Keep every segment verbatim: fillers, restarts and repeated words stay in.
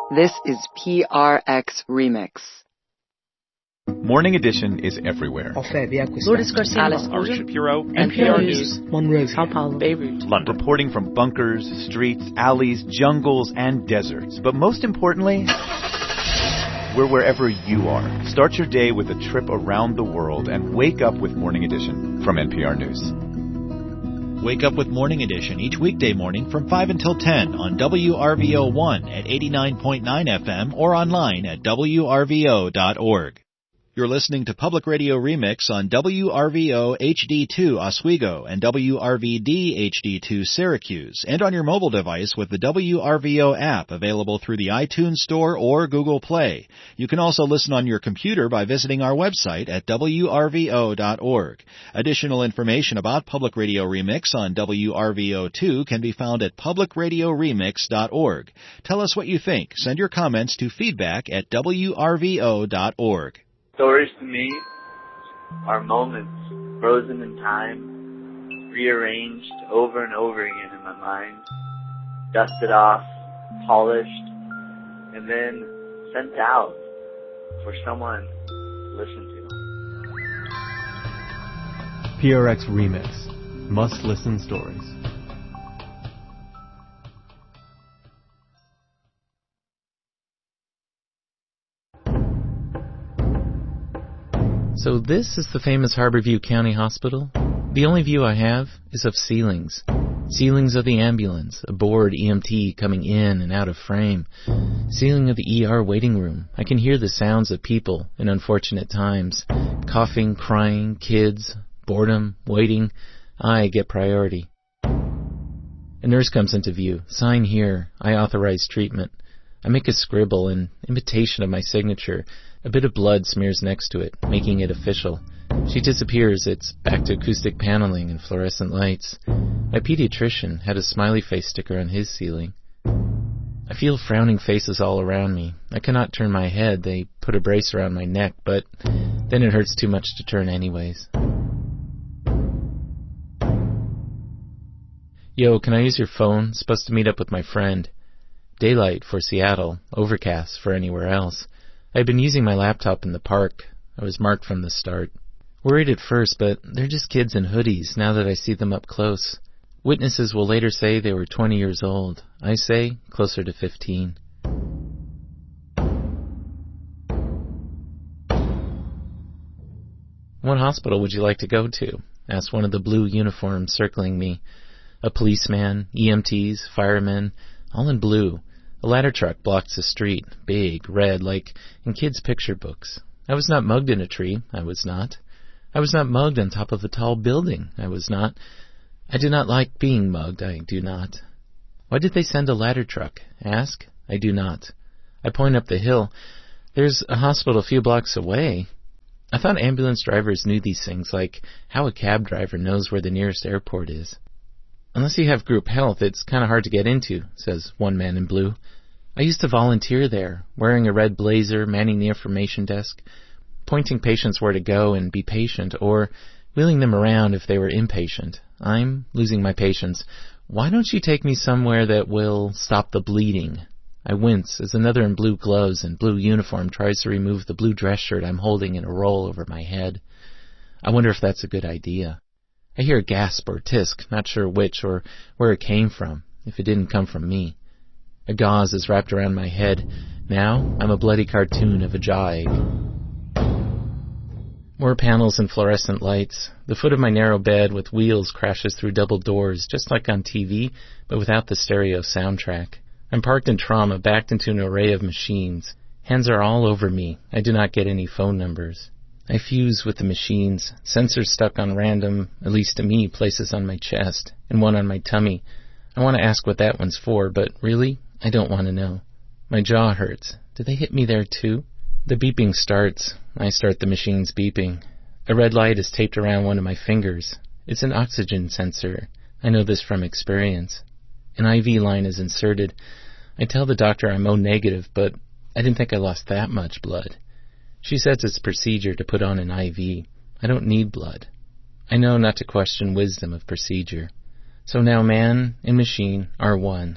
This is P R X Remix. Morning Edition is everywhere. Lourdes Garcia, Alice Ari Shapiro, N P R News, Monrovia, Sao Paulo, Beirut, London. Reporting from bunkers, streets, alleys, jungles, and deserts. But most importantly, we're wherever you are. Start your day with a trip around the world and wake up with Morning Edition from N P R News. Wake up with Morning Edition each weekday morning from five until ten on W R V O one at eighty-nine point nine F M or online at W R V O dot org. You're listening to Public Radio Remix on W R V O H D two Oswego and W R V D H D two Syracuse, and on your mobile device with the W R V O app available through the iTunes Store or Google Play. You can also listen on your computer by visiting our website at W R V O dot org. Additional information about Public Radio Remix on W R V O two can be found at public radio remix dot org. Tell us what you think. Send your comments to feedback at W R V O dot org. Stories to me are moments frozen in time, rearranged over and over again in my mind, dusted off, polished, and then sent out for someone to listen to. P R X Remix. Must-listen stories. So this is the famous Harborview County Hospital. The only view I have is of ceilings. Ceilings of the ambulance, a bored E M T coming in and out of frame. Ceiling of the E R waiting room. I can hear the sounds of people in unfortunate times. Coughing, crying, kids, boredom, waiting. I get priority. A nurse comes into view. Sign here. I authorize treatment. I make a scribble, an imitation of my signature. A bit of blood smears next to it, making it official. She disappears. It's back to acoustic paneling and fluorescent lights. My pediatrician had a smiley face sticker on his ceiling. I feel frowning faces all around me. I cannot turn my head. They put a brace around my neck, but then it hurts too much to turn anyways. Yo, can I use your phone? Supposed to meet up with my friend. Daylight for Seattle, overcast for anywhere else. I'd been using my laptop in the park. I was marked from the start. Worried at first, but they're just kids in hoodies now that I see them up close. Witnesses will later say they were twenty years old. I say closer to fifteen. What hospital would you like to go to? Asked one of the blue uniforms circling me. A policeman, E M Ts, firemen, all in blue. A ladder truck blocks the street, big, red, like in kids' picture books. I was not mugged in a tree. I was not. I was not mugged on top of a tall building. I was not. I do not like being mugged. I do not. Why did they send a ladder truck? Ask. I do not. I point up the hill. There's a hospital a few blocks away. I thought ambulance drivers knew these things, like how a cab driver knows where the nearest airport is. Unless you have group health, it's kind of hard to get into, says one man in blue. I used to volunteer there, wearing a red blazer, manning the information desk, pointing patients where to go and be patient, or wheeling them around if they were impatient. I'm losing my patience. Why don't you take me somewhere that will stop the bleeding? I wince as another in blue gloves and blue uniform tries to remove the blue dress shirt I'm holding in a roll over my head. I wonder if that's a good idea. I hear a gasp or tisk, not sure which or where it came from, if it didn't come from me. A gauze is wrapped around my head. Now I'm a bloody cartoon of a jaw egg. More panels and fluorescent lights. The foot of my narrow bed with wheels crashes through double doors, just like on T V, but without the stereo soundtrack. I'm parked in trauma, backed into an array of machines. Hands are all over me. I do not get any phone numbers. I fuse with the machines, sensors stuck on random, at least to me, places on my chest, and one on my tummy. I want to ask what that one's for, but really, I don't want to know. My jaw hurts. Do they hit me there too? The beeping starts. I start the machines beeping. A red light is taped around one of my fingers. It's an oxygen sensor. I know this from experience. An I V line is inserted. I tell the doctor I'm O negative, but I didn't think I lost that much blood. She says it's procedure to put on an I V. I don't need blood. I know not to question wisdom of procedure. So now man and machine are one.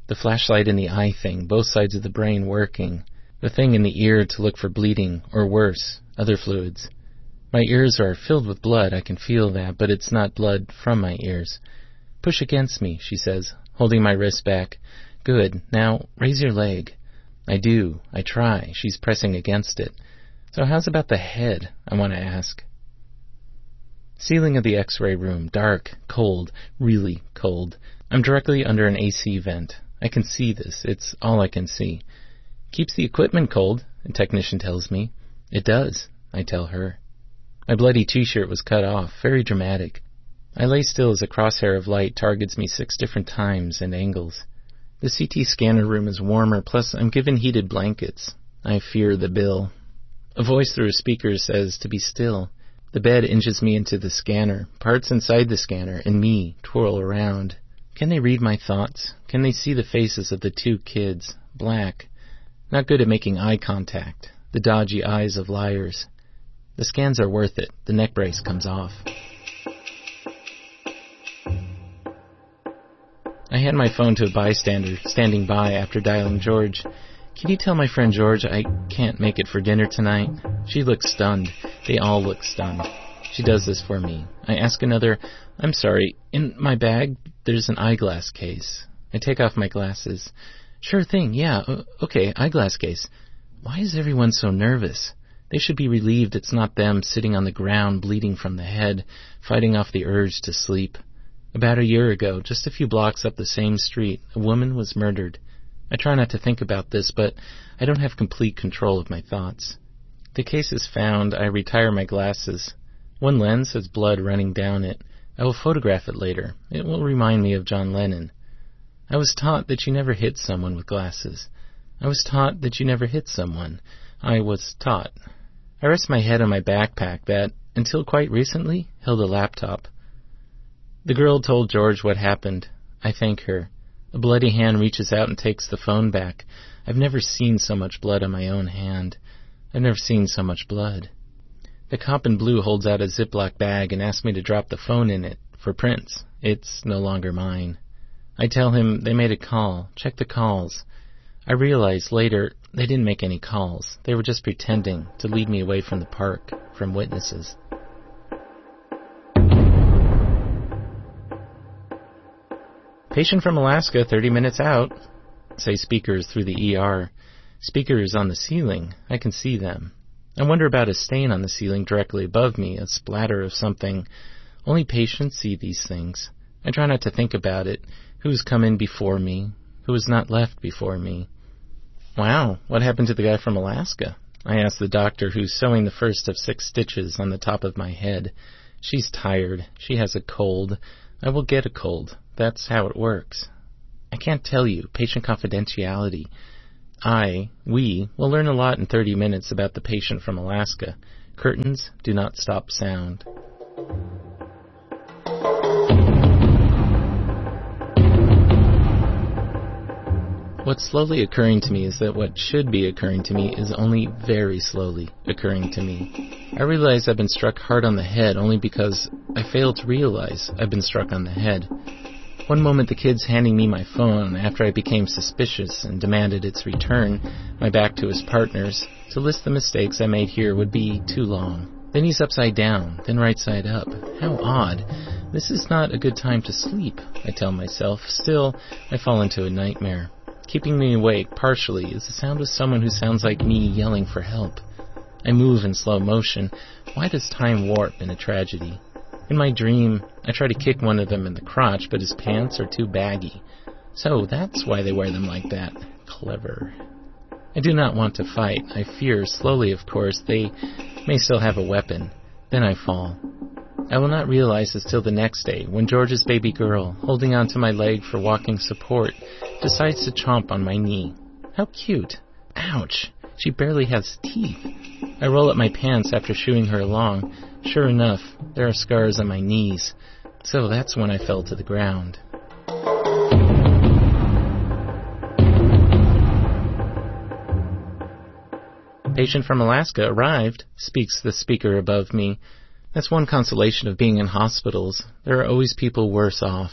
The flashlight in the eye thing, both sides of the brain working. The thing in the ear to look for bleeding, or worse, other fluids. My ears are filled with blood, I can feel that, but it's not blood from my ears. Push against me, she says, holding my wrist back. Good, now raise your leg. I do, I try, she's pressing against it. So how's about the head, I want to ask. Ceiling of the X-ray room, dark, cold, really cold. I'm directly under an A C vent. I can see this, it's all I can see. Keeps the equipment cold, the technician tells me. It does, I tell her. My bloody t-shirt was cut off, very dramatic. I lay still as a crosshair of light targets me six different times and angles. The C T scanner room is warmer, plus I'm given heated blankets. I fear the bill. A voice through a speaker says to be still. The bed inches me into the scanner. Parts inside the scanner and me twirl around. Can they read my thoughts? Can they see the faces of the two kids? Black. Not good at making eye contact. The dodgy eyes of liars. The scans are worth it. The neck brace comes off. I hand my phone to a bystander standing by after dialing George. Can you tell my friend George I can't make it for dinner tonight? She looks stunned. They all look stunned. She does this for me. I ask another, I'm sorry, in my bag there's an eyeglass case. I take off my glasses. Sure thing, yeah, okay, eyeglass case. Why is everyone so nervous? They should be relieved it's not them sitting on the ground bleeding from the head, fighting off the urge to sleep. About a year ago, just a few blocks up the same street, a woman was murdered. I try not to think about this, but I don't have complete control of my thoughts. The case is found, I retire my glasses. One lens has blood running down it. I will photograph it later. It will remind me of John Lennon. I was taught that you never hit someone with glasses. I was taught that you never hit someone. I was taught. I rest my head on my backpack that, until quite recently, held a laptop. The girl told George what happened. I thank her. A bloody hand reaches out and takes the phone back. I've never seen so much blood on my own hand. I've never seen so much blood. The cop in blue holds out a Ziploc bag and asks me to drop the phone in it, for prints. It's no longer mine. I tell him they made a call. Check the calls. I realize later they didn't make any calls. They were just pretending to lead me away from the park, from witnesses. Patient from Alaska, thirty minutes out, say speakers through the E R. Speakers on the ceiling. I can see them. I wonder about a stain on the ceiling directly above me, a splatter of something. Only patients see these things. I try not to think about it. Who's come in before me? Who has not left before me? Wow, what happened to the guy from Alaska? I ask the doctor who's sewing the first of six stitches on the top of my head. She's tired. She has a cold. I will get a cold. That's how it works. I can't tell you. Patient confidentiality. I, we, will learn a lot in thirty minutes about the patient from Alaska. Curtains do not stop sound. What's slowly occurring to me is that what should be occurring to me is only very slowly occurring to me. I realize I've been struck hard on the head only because I failed to realize I've been struck on the head. One moment the kid's handing me my phone after I became suspicious and demanded its return, my back to his partners. To list the mistakes I made here would be too long. Then he's upside down, then right side up. How odd. This is not a good time to sleep, I tell myself. Still, I fall into a nightmare. Keeping me awake, partially, is the sound of someone who sounds like me yelling for help. I move in slow motion. Why does time warp in a tragedy? In my dream, I try to kick one of them in the crotch, but his pants are too baggy. So that's why they wear them like that. Clever. I do not want to fight. I fear, slowly of course, they may still have a weapon. Then I fall. I will not realize this till the next day, when George's baby girl, holding onto my leg for walking support, decides to chomp on my knee. How cute. Ouch. She barely has teeth. I roll up my pants after shooing her along. Sure enough, there are scars on my knees. So that's when I fell to the ground. Patient from Alaska arrived, speaks the speaker above me. That's one consolation of being in hospitals. There are always people worse off.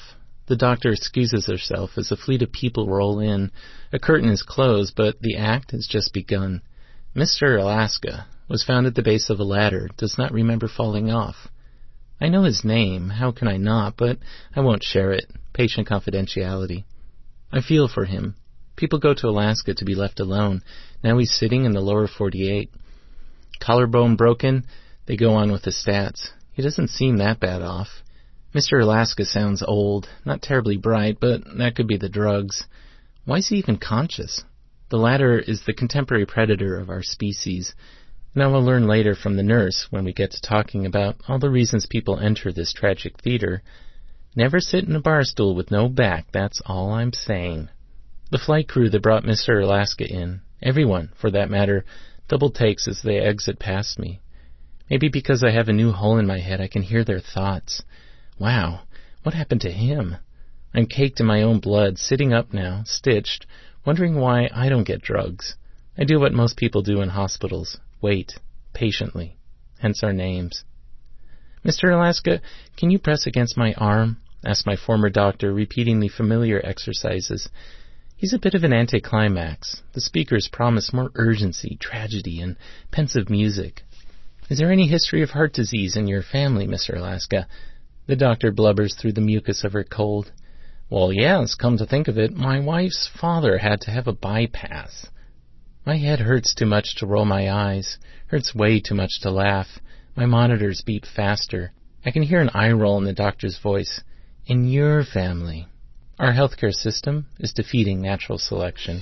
The doctor excuses herself as a fleet of people roll in. A curtain is closed, but the act has just begun. Mister Alaska was found at the base of a ladder, does not remember falling off. I know his name, how can I not, but I won't share it. Patient confidentiality. I feel for him. People go to Alaska to be left alone. Now he's sitting in the lower forty-eight. Collarbone broken, they go on with the stats. He doesn't seem that bad off. Mister Alaska sounds old, not terribly bright, but that could be the drugs. Why is he even conscious? The latter is the contemporary predator of our species. Now we'll learn later from the nurse, when we get to talking about all the reasons people enter this tragic theater. Never sit in a bar stool with no back, that's all I'm saying. The flight crew that brought Mister Alaska in, everyone, for that matter, double takes as they exit past me. Maybe because I have a new hole in my head, I can hear their thoughts. Wow, what happened to him? I'm caked in my own blood, sitting up now, stitched, wondering why I don't get drugs. I do what most people do in hospitals, wait, patiently, hence our names. Mister Alaska, can you press against my arm? Asked my former doctor, repeating the familiar exercises. He's a bit of an anticlimax. The speakers promise more urgency, tragedy, and pensive music. Is there any history of heart disease in your family, Mister Alaska? The doctor blubbers through the mucus of her cold. Well, yes, come to think of it, my wife's father had to have a bypass. My head hurts too much to roll my eyes, hurts way too much to laugh. My monitors beat faster. I can hear an eye roll in the doctor's voice. In your family. Our healthcare system is defeating natural selection.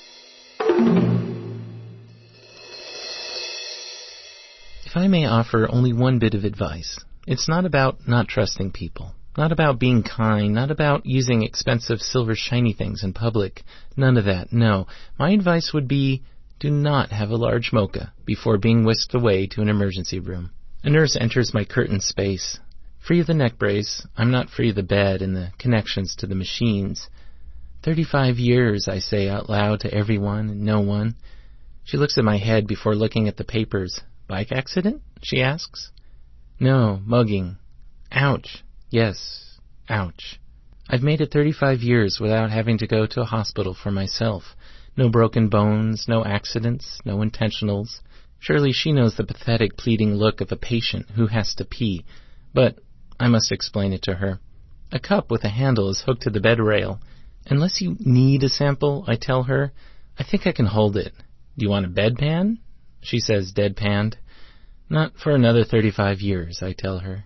If I may offer only one bit of advice, it's not about not trusting people, not about being kind, not about using expensive silver shiny things in public. None of that, no. My advice would be, do not have a large mocha before being whisked away to an emergency room. A nurse enters my curtained space. Free of the neck brace, I'm not free of the bed and the connections to the machines. Thirty-five years, I say out loud to everyone and no one. She looks at my head before looking at the papers. Bike accident? She asks. No, mugging. Ouch. Yes, ouch. I've made it thirty-five years without having to go to a hospital for myself. No broken bones, no accidents, no intentionals. Surely she knows the pathetic, pleading look of a patient who has to pee. But I must explain it to her. A cup with a handle is hooked to the bed rail. Unless you need a sample, I tell her, I think I can hold it. Do you want a bedpan? She says, deadpanned. Not for another thirty-five years, I tell her.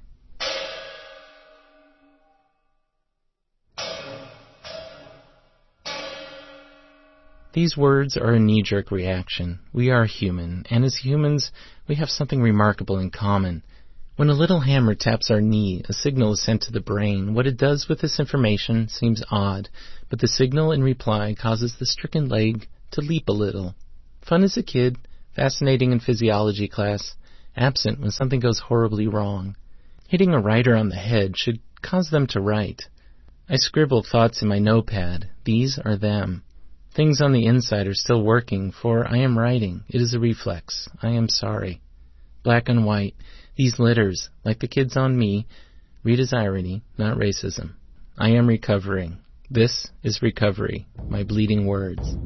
These words are a knee-jerk reaction. We are human, and as humans, we have something remarkable in common. When a little hammer taps our knee, a signal is sent to the brain. What it does with this information seems odd, but the signal in reply causes the stricken leg to leap a little. Fun as a kid, fascinating in physiology class, absent when something goes horribly wrong. Hitting a writer on the head should cause them to write. I scribble thoughts in my notepad. These are them. Things on the inside are still working, for I am writing. It is a reflex. I am sorry. Black and white. These letters, like the kids on me, read as irony, not racism. I am recovering. This is recovery. My bleeding words.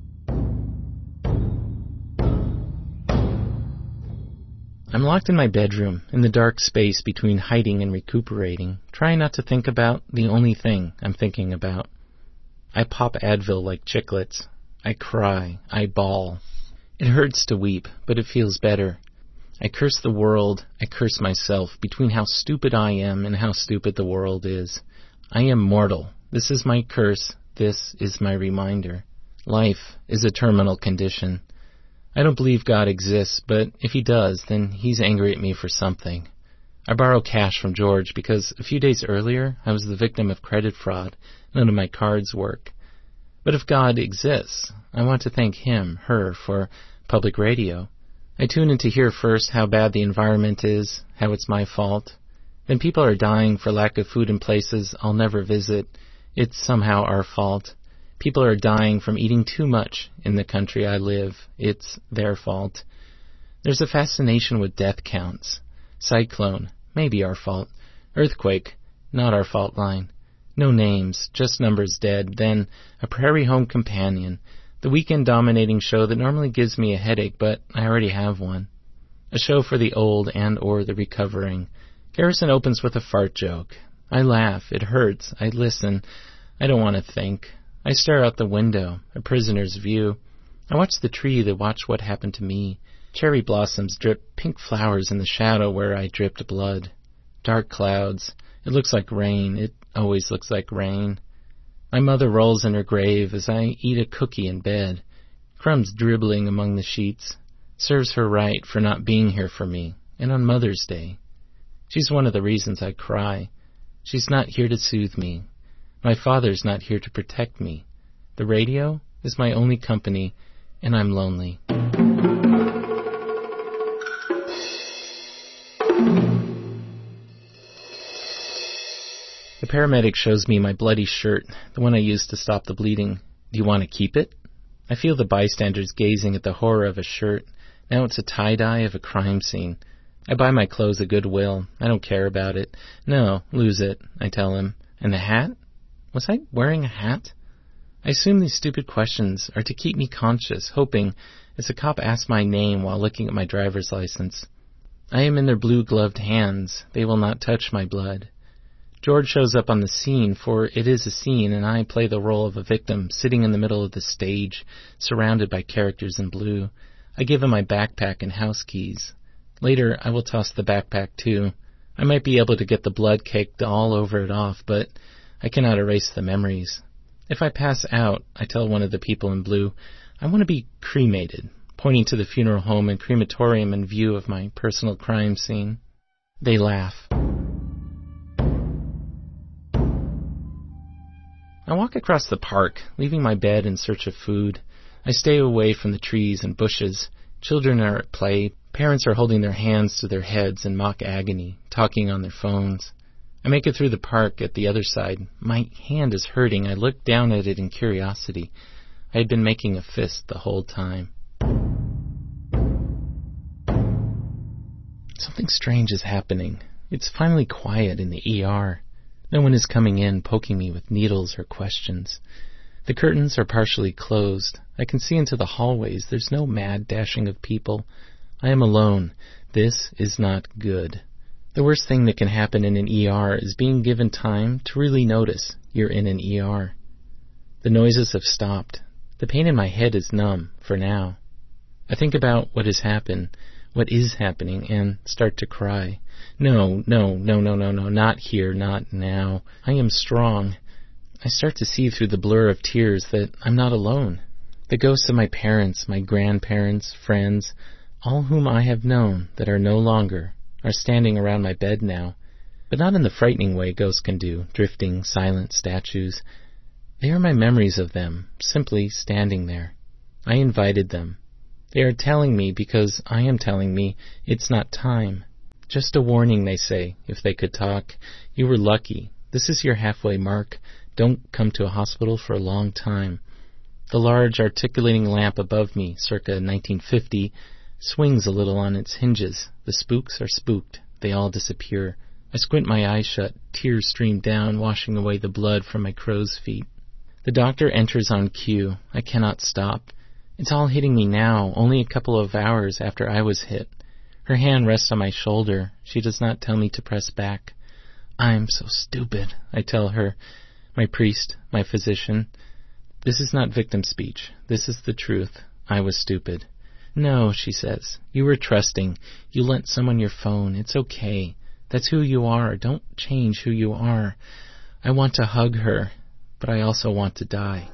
I'm locked in my bedroom, in the dark space between hiding and recuperating, trying not to think about the only thing I'm thinking about. I pop Advil like chiclets. I cry. I bawl. It hurts to weep, but it feels better. I curse the world. I curse myself between how stupid I am and how stupid the world is. I am mortal. This is my curse. This is my reminder. Life is a terminal condition. I don't believe God exists, but if he does, then he's angry at me for something. I borrow cash from George because a few days earlier I was the victim of credit fraud. None of my cards work. But if God exists, I want to thank him, her, for public radio. I tune in to hear first how bad the environment is, how it's my fault. Then people are dying for lack of food in places I'll never visit. It's somehow our fault. People are dying from eating too much in the country I live. It's their fault. There's a fascination with death counts. Cyclone, maybe our fault. Earthquake, not our fault line. No names, just numbers dead, then a Prairie Home Companion, the weekend-dominating show that normally gives me a headache, but I already have one. A show for the old and or the recovering. Garrison opens with a fart joke. I laugh. It hurts. I listen. I don't want to think. I stare out the window, a prisoner's view. I watch the tree that watched what happened to me. Cherry blossoms drip pink flowers in the shadow where I dripped blood. Dark clouds. It looks like rain. It always looks like rain. My mother rolls in her grave as I eat a cookie in bed. Crumbs dribbling among the sheets. Serves her right for not being here for me, and on Mother's Day. She's one of the reasons I cry. She's not here to soothe me. My father's not here to protect me. The radio is my only company, and I'm lonely. The paramedic shows me my bloody shirt, the one I used to stop the bleeding. Do you want to keep it? I feel the bystanders gazing at the horror of a shirt. Now it's a tie-dye of a crime scene. I buy my clothes at Goodwill. I don't care about it. No, lose it, I tell him. And the hat? Was I wearing a hat? I assume these stupid questions are to keep me conscious, hoping, as a cop asks my name while looking at my driver's license. I am in their blue-gloved hands. They will not touch my blood. George shows up on the scene, for it is a scene, and I play the role of a victim, sitting in the middle of the stage, surrounded by characters in blue. I give him my backpack and house keys. Later, I will toss the backpack, too. I might be able to get the blood caked all over it off, but I cannot erase the memories. If I pass out, I tell one of the people in blue, I want to be cremated, pointing to the funeral home and crematorium in view of my personal crime scene. They laugh. I walk across the park, leaving my bed in search of food. I stay away from the trees and bushes. Children are at play. Parents are holding their hands to their heads in mock agony, talking on their phones. I make it through the park at the other side. My hand is hurting. I look down at it in curiosity. I had been making a fist the whole time. Something strange is happening. It's finally quiet in the E R. No one is coming in, poking me with needles or questions. The curtains are partially closed. I can see into the hallways. There's no mad dashing of people. I am alone. This is not good. The worst thing that can happen in an E R is being given time to really notice you're in an E R. The noises have stopped. The pain in my head is numb, for now. I think about what has happened, what is happening, and start to cry. No, no, no, no, no, no, not here, not now. I am strong. I start to see through the blur of tears that I'm not alone. The ghosts of my parents, my grandparents, friends, all whom I have known that are no longer, are standing around my bed now, but not in the frightening way ghosts can do, drifting, silent statues. They are my memories of them, simply standing there. I invited them. They are telling me, because I am telling me, it's not time. Just a warning, they say, if they could talk. You were lucky. This is your halfway mark. Don't come to a hospital for a long time. The large articulating lamp above me, circa nineteen fifty, swings a little on its hinges. The spooks are spooked. They all disappear. I squint my eyes shut. Tears stream down, washing away the blood from my crow's feet. The doctor enters on cue. I cannot stop. It's all hitting me now, only a couple of hours after I was hit. Her hand rests on my shoulder. She does not tell me to press back. I'm so stupid, I tell her. My priest, my physician. This is not victim speech. This is the truth. I was stupid. No, she says. You were trusting. You lent someone your phone. It's okay. That's who you are. Don't change who you are. I want to hug her, but I also want to die.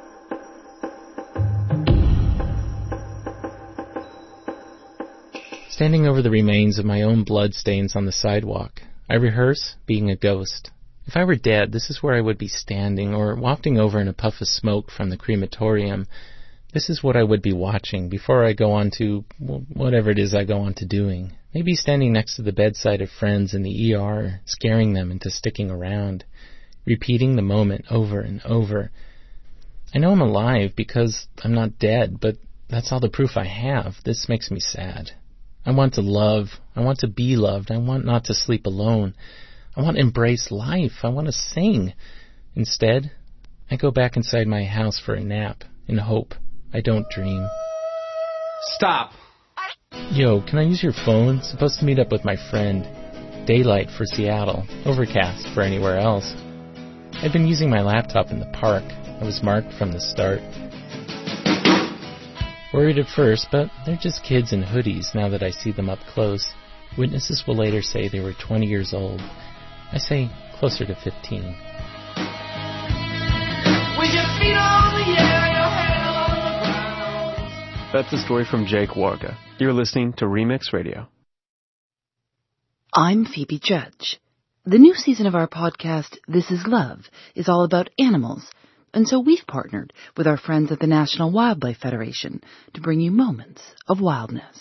Standing over the remains of my own bloodstains on the sidewalk, I rehearse being a ghost. If I were dead, this is where I would be standing, or wafting over in a puff of smoke from the crematorium. This is what I would be watching before I go on to whatever it is I go on to doing. Maybe standing next to the bedside of friends in the E R, scaring them into sticking around, repeating the moment over and over. I know I'm alive because I'm not dead, but that's all the proof I have. This makes me sad. I want to love. I want to be loved. I want not to sleep alone. I want to embrace life. I want to sing. Instead, I go back inside my house for a nap in hope I don't dream. Stop! Yo, can I use your phone? Supposed to meet up with my friend. Daylight for Seattle, overcast for anywhere else. I've been using my laptop in the park. I was marked from the start. Worried at first, but they're just kids in hoodies now that I see them up close. Witnesses will later say they were twenty years old. I say closer to fifteen. That's a story from Jake Warga. You're listening to Remix Radio. I'm Phoebe Judge. The new season of our podcast, This Is Love, is all about animals, and so we've partnered with our friends at the National Wildlife Federation to bring you moments of wildness.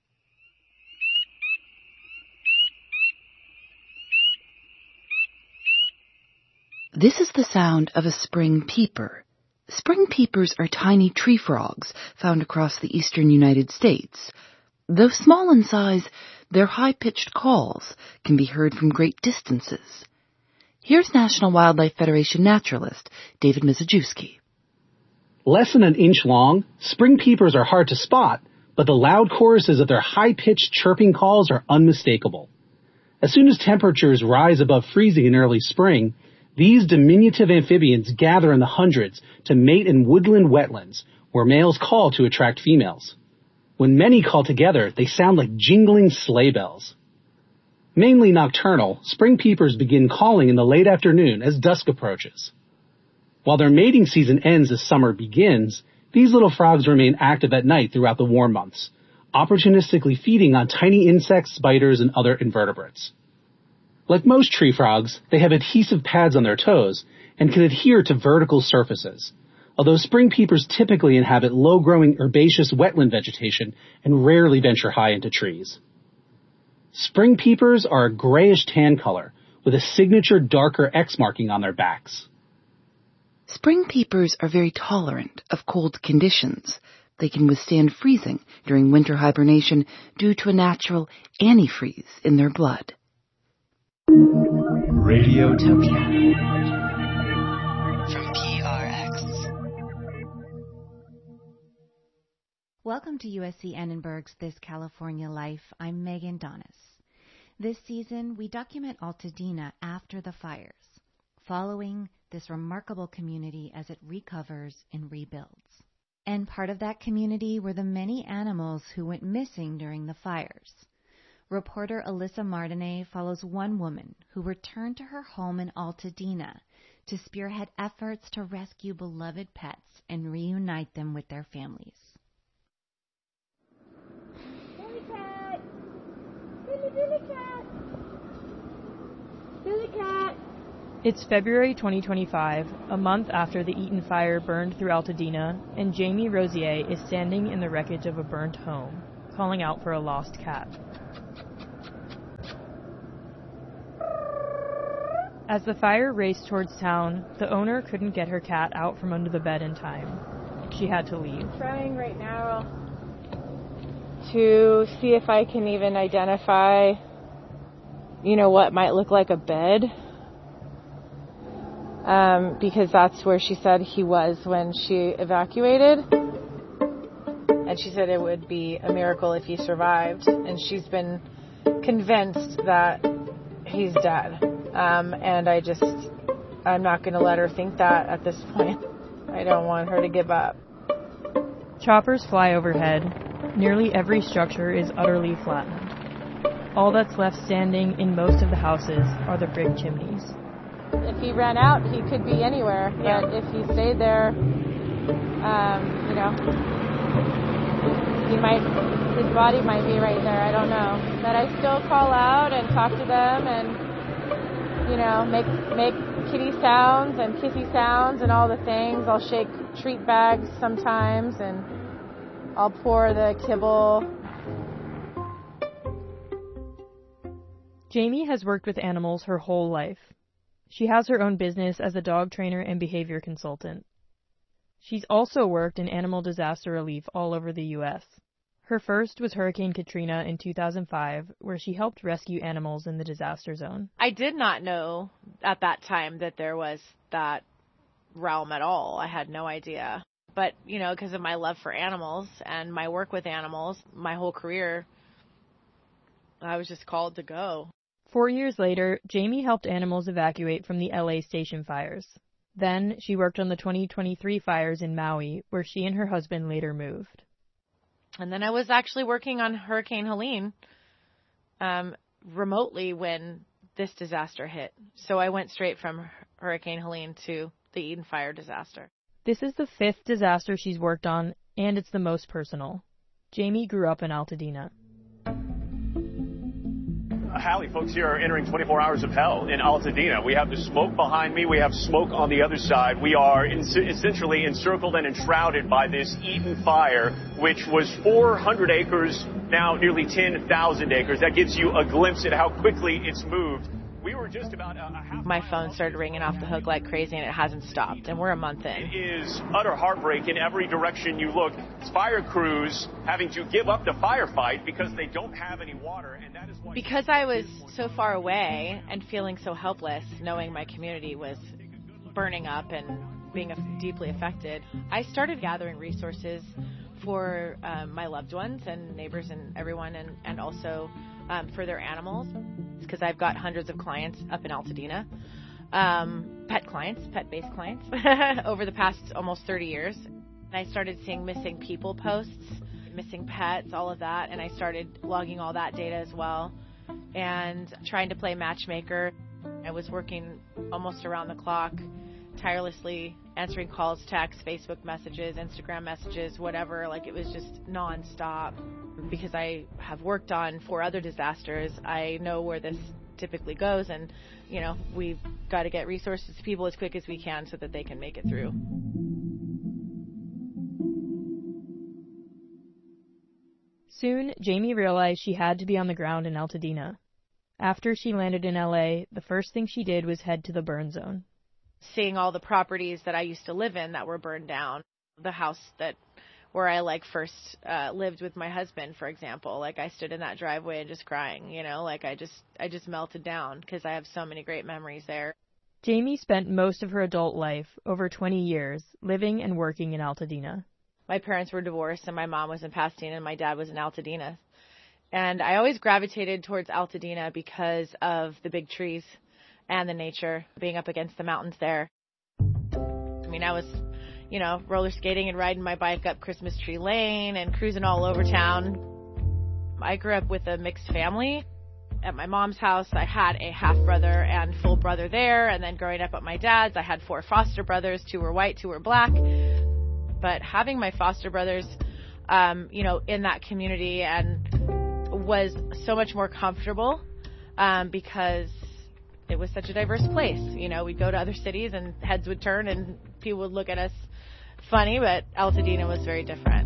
This is the sound of a spring peeper. Spring peepers are tiny tree frogs found across the eastern United States. Though small in size, their high-pitched calls can be heard from great distances. Here's National Wildlife Federation naturalist David Mizejewski. Less than an inch long, spring peepers are hard to spot, but the loud choruses of their high-pitched chirping calls are unmistakable. As soon as temperatures rise above freezing in early spring, these diminutive amphibians gather in the hundreds to mate in woodland wetlands, where males call to attract females. When many call together, they sound like jingling sleigh bells. Mainly nocturnal, spring peepers begin calling in the late afternoon as dusk approaches. While their mating season ends as summer begins, these little frogs remain active at night throughout the warm months, opportunistically feeding on tiny insects, spiders, and other invertebrates. Like most tree frogs, they have adhesive pads on their toes and can adhere to vertical surfaces, although spring peepers typically inhabit low-growing herbaceous wetland vegetation and rarely venture high into trees. Spring peepers are a grayish-tan color with a signature darker X marking on their backs. Spring peepers are very tolerant of cold conditions. They can withstand freezing during winter hibernation due to a natural antifreeze in their blood. Radiotopia from P R X. Welcome to U S C Annenberg's This California Life. I'm Megan Donis. This season, we document Altadena after the fires, following this remarkable community as it recovers and rebuilds. And part of that community were the many animals who went missing during the fires. Reporter Alyssa Martinet follows one woman who returned to her home in Altadena to spearhead efforts to rescue beloved pets and reunite them with their families. Billy cat! Billy, Billy cat! Billy cat! It's February twenty twenty-five, a month after the Eaton fire burned through Altadena, and Jamie Rosier is standing in the wreckage of a burnt home, calling out for a lost cat. As the fire raced towards town, the owner couldn't get her cat out from under the bed in time. She had to leave. I'm trying right now to see if I can even identify, you know, what might look like a bed. Um, because that's where she said he was when she evacuated. And she said it would be a miracle if he survived. And she's been convinced that he's dead. Um, and I just, I'm not going to let her think that at this point. I don't want her to give up. Choppers fly overhead. Nearly every structure is utterly flattened. All that's left standing in most of the houses are the brick chimneys. If he ran out, he could be anywhere. Yeah. But if he stayed there, um, you know, he might, his body might be right there. I don't know. But I still call out and talk to them and, you know, make make kitty sounds and kissy sounds and all the things. I'll shake treat bags sometimes and I'll pour the kibble. Jamie has worked with animals her whole life. She has her own business as a dog trainer and behavior consultant. She's also worked in animal disaster relief all over the U S Her first was Hurricane Katrina in two thousand five, where she helped rescue animals in the disaster zone. I did not know at that time that there was that realm at all. I had no idea. But, you know, because of my love for animals and my work with animals, my whole career, I was just called to go. Four years later, Jamie helped animals evacuate from the L A station fires. Then she worked on the twenty twenty-three fires in Maui, where she and her husband later moved. And then I was actually working on Hurricane Helene um, remotely when this disaster hit. So I went straight from Hurricane Helene to the Eden Fire disaster. This is the fifth disaster she's worked on, and it's the most personal. Jamie grew up in Altadena. Hallie, folks here are entering twenty-four hours of hell in Altadena. We have the smoke behind me. We have smoke on the other side. We are in, essentially encircled and enshrouded by this Eden Fire, which was four hundred acres, now nearly ten thousand acres. That gives you a glimpse at how quickly it's moved. We were just about a, a half... My phone started ringing off the hook like crazy, and it hasn't stopped, and we're a month in. It is utter heartbreak in every direction you look. It's fire crews having to give up the firefight because they don't have any water, and that is why... Because I was so far away and feeling so helpless, knowing my community was burning up and being deeply affected, I started gathering resources for um, my loved ones and neighbors and everyone, and, and also um, for their animals, because I've got hundreds of clients up in Altadena, um, pet clients, pet-based clients, over the past almost thirty years. And I started seeing missing people posts, missing pets, all of that, and I started logging all that data as well and trying to play matchmaker. I was working almost around the clock, tirelessly answering calls, texts, Facebook messages, Instagram messages, whatever. Like, it was just nonstop. Because I have worked on four other disasters, I know where this typically goes, and, you know, we've got to get resources to people as quick as we can so that they can make it through. Soon, Jamie realized she had to be on the ground in Altadena. After she landed in L A, the first thing she did was head to the burn zone. Seeing all the properties that I used to live in that were burned down, the house that where I like first uh, lived with my husband, for example, like I stood in that driveway and just crying, you know, like I just I just melted down because I have so many great memories there. Jamie spent most of her adult life, over twenty years, living and working in Altadena. My parents were divorced, and my mom was in Pasadena and my dad was in Altadena. And I always gravitated towards Altadena because of the big trees and the nature, being up against the mountains there. I mean, I was, you know, roller skating and riding my bike up Christmas Tree Lane and cruising all over town. I grew up with a mixed family. At my mom's house, I had a half-brother and full brother there. And then growing up at my dad's, I had four foster brothers. Two were white, two were black. But having my foster brothers, um, you know, in that community and was so much more comfortable um, because it was such a diverse place. You know, we'd go to other cities and heads would turn and people would look at us funny, but Altadena was very different.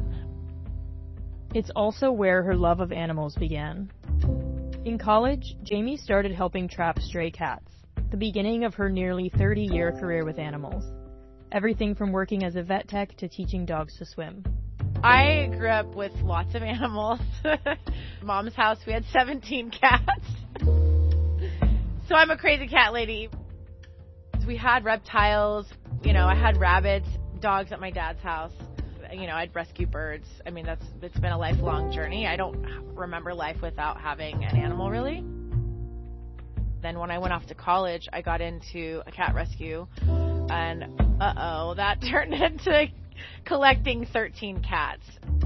It's also where her love of animals began. In college, Jamie started helping trap stray cats, the beginning of her nearly thirty-year career with animals. Everything from working as a vet tech to teaching dogs to swim. I grew up with lots of animals. Mom's house, we had seventeen cats. So I'm a crazy cat lady. We had reptiles, you know, I had rabbits, dogs at my dad's house. You know, I'd rescue birds. I mean, that's it's been a lifelong journey. I don't remember life without having an animal, really. Then when I went off to college, I got into a cat rescue, and uh-oh, that turned into collecting thirteen cats.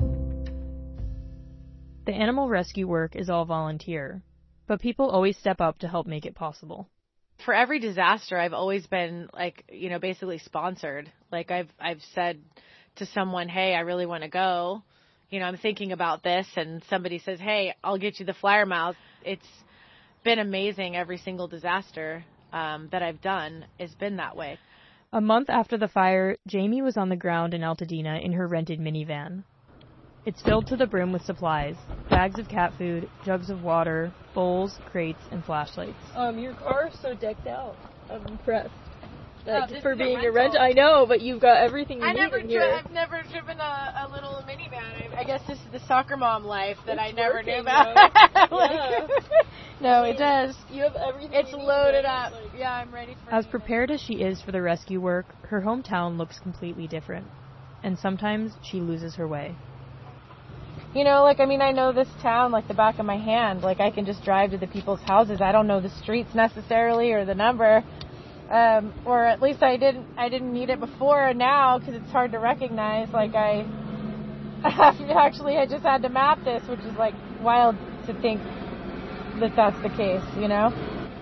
The animal rescue work is all volunteer, but people always step up to help make it possible. For every disaster, I've always been, like, you know, basically sponsored. Like, I've I've said to someone, hey, I really want to go. You know, I'm thinking about this, and somebody says, hey, I'll get you the flyer miles. It's been amazing. Every single disaster um, that I've done has been that way. A month after the fire, Jamie was on the ground in Altadena in her rented minivan. It's filled to the brim with supplies, bags of cat food, jugs of water, bowls, crates, and flashlights. Um, your car's so decked out. I'm impressed. Like, oh, for being a rental. I know, but you've got everything you I need never in here. Dri- I've never driven a, a little minivan. I've, I guess this is the soccer mom life that It's I never working, knew about. Like, yeah. no, it does. You have everything. It's you need loaded to, up. like, Yeah, I'm ready for As it. prepared as she is for the rescue work, her hometown looks completely different. And sometimes she loses her way. You know, like, I mean, I know this town like the back of my hand. Like, I can just drive to the people's houses. I don't know the streets necessarily or the number. Um, or at least I didn't, I didn't need it before or now because it's hard to recognize. Like, I actually, I just had to map this, which is, like, wild to think that that's the case, you know?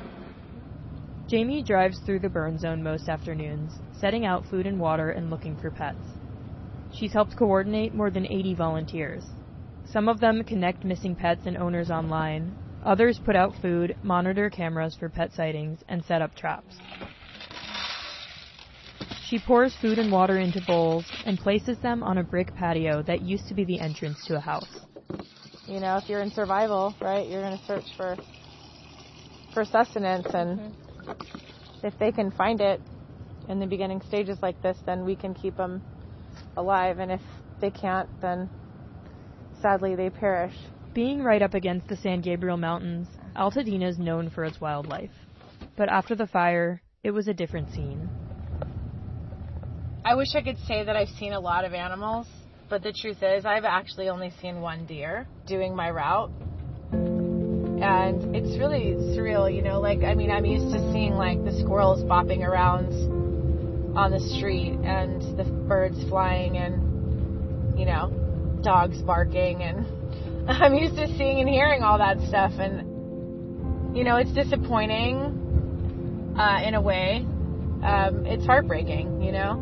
Jamie drives through the burn zone most afternoons, setting out food and water and looking for pets. She's helped coordinate more than eighty volunteers. Some of them connect missing pets and owners online. Others put out food, monitor cameras for pet sightings, and set up traps. She pours food and water into bowls and places them on a brick patio that used to be the entrance to a house. You know, if you're in survival, right, you're going to search for for sustenance, and mm-hmm. if they can find it in the beginning stages like this, then we can keep them alive, and if they can't, then sadly they perish. Being right up against the San Gabriel Mountains, Altadena is known for its wildlife. But after the fire, it was a different scene. I wish I could say that I've seen a lot of animals, but the truth is I've actually only seen one deer doing my route. And it's really surreal, you know, like, I mean, I'm used to seeing, like, the squirrels bopping around on the street and the birds flying and, you know, dogs barking, and I'm used to seeing and hearing all that stuff, and, you know, it's disappointing, uh, in a way. Um, it's heartbreaking, you know?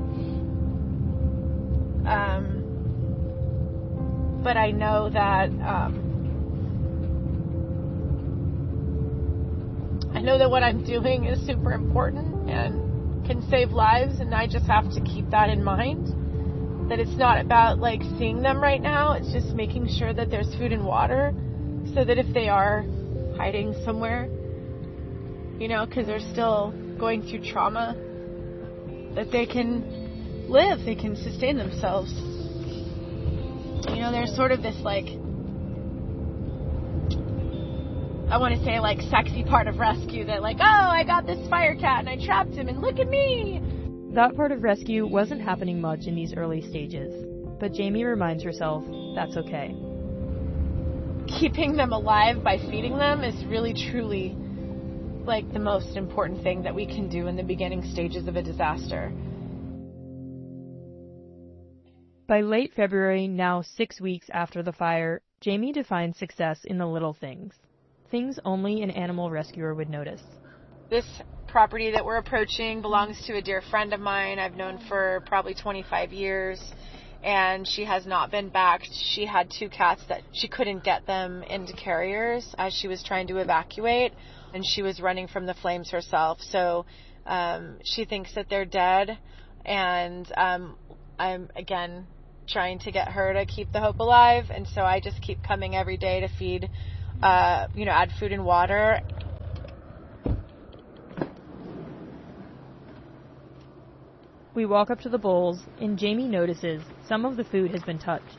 Um, but I know that, um, I know that what I'm doing is super important and can save lives, and I just have to keep that in mind. That it's not about, like, seeing them right now. It's just making sure that there's food and water so that if they are hiding somewhere, you know, because they're still going through trauma, that they can live, they can sustain themselves. You know, there's sort of this, like, I want to say, like, sexy part of rescue that, like, oh, I got this fire cat and I trapped him and look at me. That part of rescue wasn't happening much in these early stages, but Jamie reminds herself that's okay. Keeping them alive by feeding them is really, truly, like, the most important thing that we can do in the beginning stages of a disaster. By late February, now six weeks after the fire, Jamie defines success in the little things. Things only an animal rescuer would notice. This property that we're approaching belongs to a dear friend of mine I've known for probably twenty-five years, and she has not been back. She had two cats that she couldn't get them into carriers as she was trying to evacuate, and she was running from the flames herself. So um, she thinks that they're dead, and um, I'm, again, trying to get her to keep the hope alive, and so I just keep coming every day to feed, uh, you know, add food and water. We walk up to the bowls, and Jamie notices some of the food has been touched.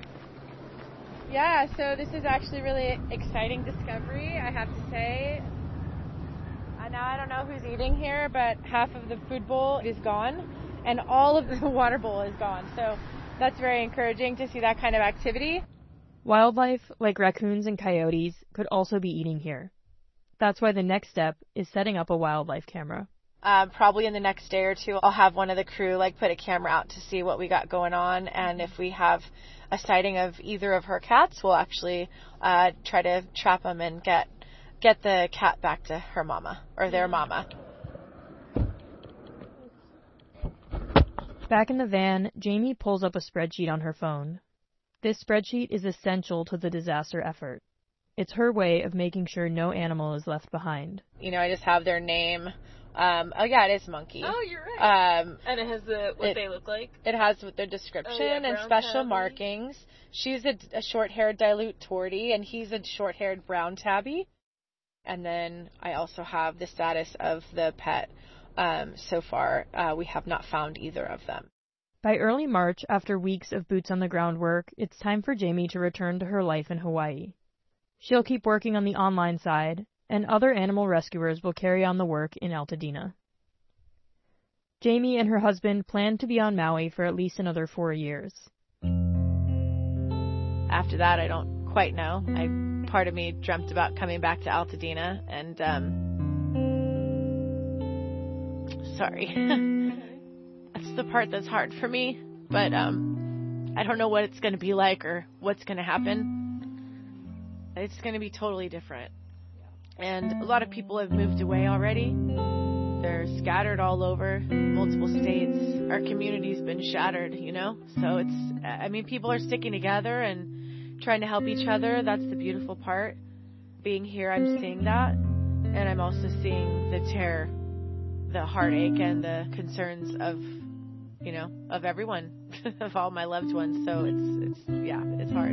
Yeah, so this is actually really exciting discovery, I have to say. Uh, now I don't know who's eating here, but half of the food bowl is gone, and all of the water bowl is gone. So that's very encouraging to see that kind of activity. Wildlife, like raccoons and coyotes, could also be eating here. That's why the next step is setting up a wildlife camera. Um, probably in the next day or two, I'll have one of the crew like put a camera out to see what we got going on, and if we have a sighting of either of her cats, we'll actually uh, try to trap them and get get the cat back to her mama or their mama. Back in the van, Jamie pulls up a spreadsheet on her phone. This spreadsheet is essential to the disaster effort. It's her way of making sure no animal is left behind. You know, I just have their name. Um, oh yeah, it is Monkey. Oh, you're right. Um, and it has the what it, they look like. It has their description oh, yeah, and special tabby. markings. She's a, a short-haired dilute tortie, and he's a short-haired brown tabby. And then I also have the status of the pet. Um, so far, uh, we have not found either of them. By early March, after weeks of boots-on-the-ground work, it's time for Jamie to return to her life in Hawaii. She'll keep working on the online side, and other animal rescuers will carry on the work in Altadena. Jamie and her husband plan to be on Maui for at least another four years. After that, I don't quite know. I, part of me dreamt about coming back to Altadena, and, um, sorry. That's the part that's hard for me, but, um, I don't know what it's going to be like or what's going to happen. It's going to be totally different. And a lot of people have moved away already. They're scattered all over multiple states. Our community's been shattered, you know? So it's, I mean, people are sticking together and trying to help each other. That's the beautiful part. Being here, I'm seeing that. And I'm also seeing the terror, the heartache, and the concerns of, you know, of everyone, of all my loved ones. So it's, it's, yeah, it's hard.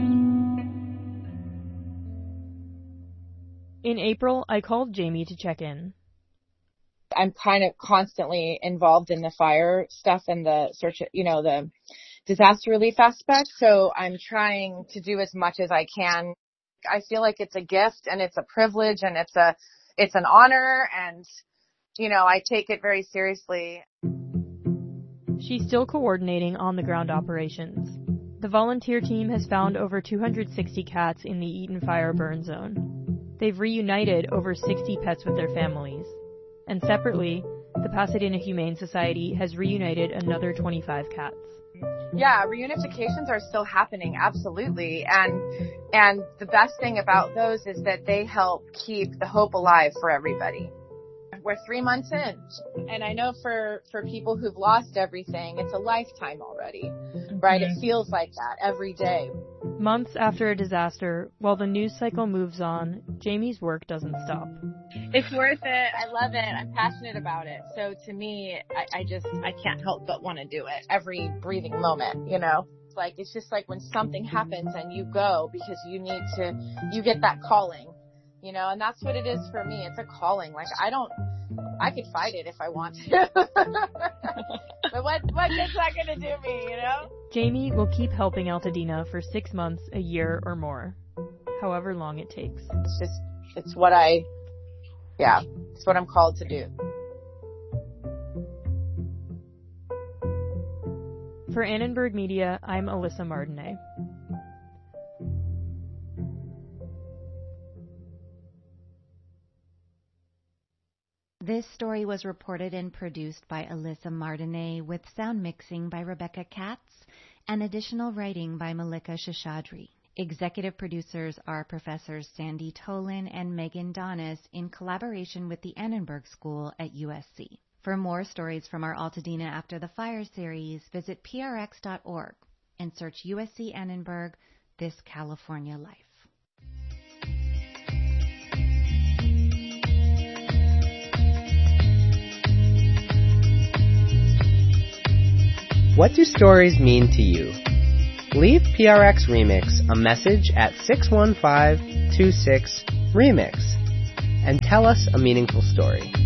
In April, I called Jamie to check in. I'm kind of constantly involved in the fire stuff and the search, you know, the disaster relief aspect. So I'm trying to do as much as I can. I feel like it's a gift and it's a privilege and it's a, it's an honor. And, you know, I take it very seriously. She's still coordinating on-the-ground operations. The volunteer team has found over two hundred sixty cats in the Eaton Fire burn zone. They've reunited over sixty pets with their families. And separately, the Pasadena Humane Society has reunited another twenty-five cats. Yeah, reunifications are still happening, absolutely. And and the best thing about those is that they help keep the hope alive for everybody. We're three months in, and I know for, for people who've lost everything, it's a lifetime already, right? It feels like that every day. Months after a disaster, while the news cycle moves on, Jamie's work doesn't stop. It's worth it. I love it. I'm passionate about it. So to me, I, I just, I can't help but want to do it every breathing moment, you know? Like, it's just like when something happens and you go because you need to, you get that calling, you know? And that's what it is for me. It's a calling. Like, I don't, I could fight it if I want to. But what, what good's that going to do me, you know? Jamie will keep helping Altadena for six months, a year, or more. However long it takes. It's just, it's what I, yeah, it's what I'm called to do. For Annenberg Media, I'm Alyssa Martinet. This story was reported and produced by Alyssa Martinet with sound mixing by Rebecca Katz and additional writing by Malika Shashadri. Executive producers are Professors Sandy Tolan and Megan Donis in collaboration with the Annenberg School at U S C. For more stories from our Altadena After the Fire series, visit P R X dot org and search U S C Annenberg, This California Life. What do stories mean to you? Leave P R X Remix a message at six one five two six remix and tell us a meaningful story.